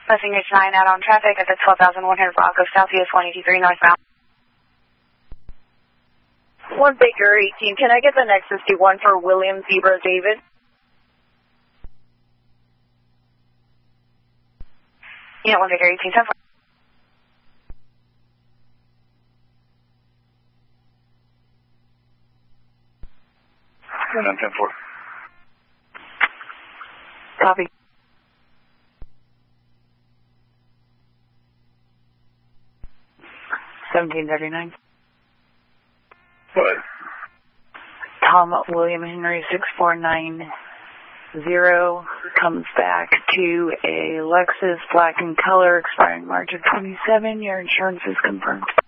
Passing H 9 out on traffic at the 12,100 Bronco Southeast 183 northbound. 1 Baker 18, can I get the Nexus D1 for William Zebra David? Unit 1 Baker 18, 10 4. Unit 10 4. Copy. $17.39. What? Tom William Henry 6490 comes back to a Lexus black in color expiring March of 27. Your insurance is confirmed.